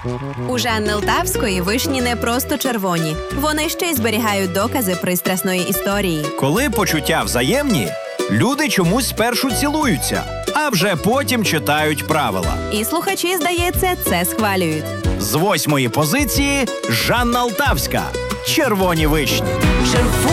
У Жанни Лтавської вишні не просто червоні. Вони ще й зберігають докази пристрасної історії. Коли почуття взаємні, люди чомусь спершу цілуються, а вже потім читають правила. І слухачі, здається, це схвалюють. З 8-ї позиції Жанна Лтавська. «Червоні вишні». Червоні